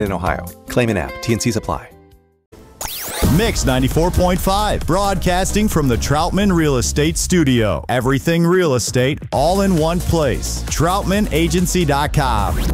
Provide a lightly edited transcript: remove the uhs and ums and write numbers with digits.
in Ohio. Claim an app. T&Cs apply. Mix 94.5, broadcasting from the Troutman Real Estate Studio. Everything real estate, all in one place. TroutmanAgency.com.